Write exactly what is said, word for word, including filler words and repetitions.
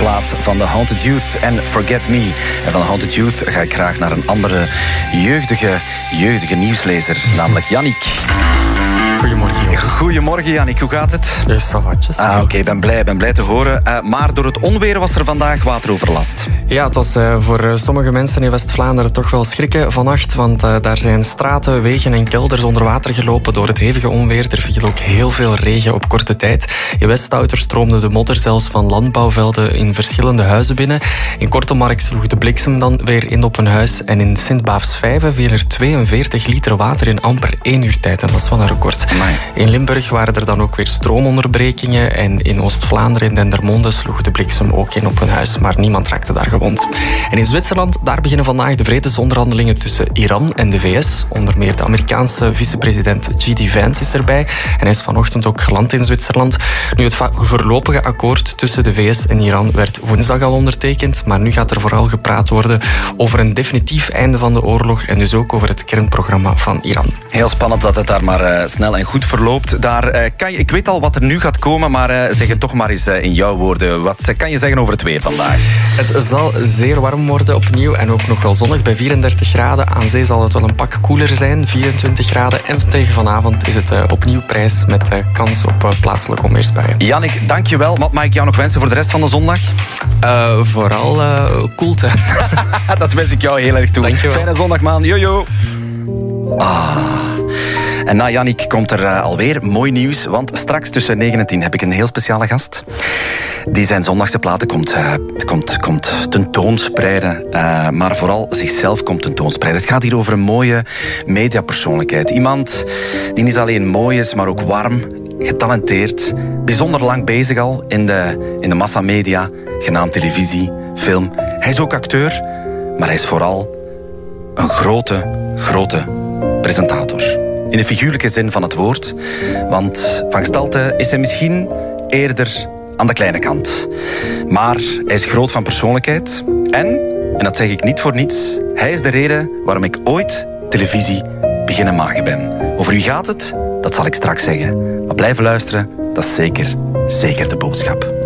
plaat van The Haunted Youth en Forget Me. En van Haunted Youth ga ik graag naar een andere jeugdige, jeugdige nieuwslezer, namelijk Yannick. Goedemorgen, jongens. Goedemorgen, Yannick. Hoe gaat het? Ja, savatjes. Ah, oké, ik ben blij, ben blij te horen. Uh, maar door het onweer was er vandaag wateroverlast. Ja, het was uh, voor sommige mensen in West-Vlaanderen toch wel schrikken vannacht, want uh, daar zijn straten, wegen en kelders onder water gelopen door het hevige onweer. Er viel ook heel veel regen op korte tijd. In Westouter stroomde de modder zelfs van landbouwvelden in verschillende huizen binnen. In Kortemark sloeg de bliksem dan weer in op een huis. En in Sint-Baafsvijve viel er tweeënveertig liter water in amper één uur tijd. En dat is wel een record. Amai. In Limburg waren er dan ook weer stroomonderbrekingen. En in Oost-Vlaanderen, in Dendermonde, sloeg de bliksem ook in op een huis. Maar niemand raakte daar gewond. En in Zwitserland, daar beginnen vandaag de vredesonderhandelingen tussen Iran en de V S. Onder meer de Amerikaanse vicepresident J D Vance is erbij. En hij is vanochtend ook geland in Zwitserland. Nu, het voorlopige akkoord tussen de V S en Iran werd woensdag al ondertekend. Maar nu gaat er vooral gepraat worden over een definitief einde van de oorlog. En dus ook over het kernprogramma van Iran. Heel spannend dat het daar maar uh, snel en goed verloopt. Daar, uh, kan je, ik weet al wat er nu gaat komen, maar uh, zeg het toch maar eens uh, in jouw woorden. Wat uh, kan je zeggen over het weer vandaag? Het zal zeer warm worden opnieuw en ook nog wel zonnig bij vierendertig graden. Aan zee zal het wel een pak koeler zijn, vierentwintig graden. En tegen vanavond is het uh, opnieuw prijs met uh, kans op uh, plaatselijke onweersbuien. Yannick, dankjewel. Wat mag ik jou nog wensen voor de rest van de zondag? Uh, vooral uh, koelte. Dat wens ik jou heel erg toe. Dankjewel. Fijne zondag, man. Jojo. Ah... En na Yannick komt er uh, alweer mooi nieuws, want straks tussen negen en tien heb ik een heel speciale gast die zijn zondagse platen komt, uh, komt, komt tentoonspreiden, uh, maar vooral zichzelf komt tentoonspreiden. Het gaat hier over een mooie mediapersoonlijkheid. Iemand die niet alleen mooi is, maar ook warm, getalenteerd, bijzonder lang bezig al in de, in de massamedia, genaamd televisie, film. Hij is ook acteur, maar hij is vooral een grote, grote presentator. In de figuurlijke zin van het woord. Want van gestalte is hij misschien eerder aan de kleine kant. Maar hij is groot van persoonlijkheid. En, en dat zeg ik niet voor niets, hij is de reden waarom ik ooit televisie beginnen maken ben. Over wie gaat het? Dat zal ik straks zeggen. Maar blijven luisteren, dat is zeker, zeker de boodschap.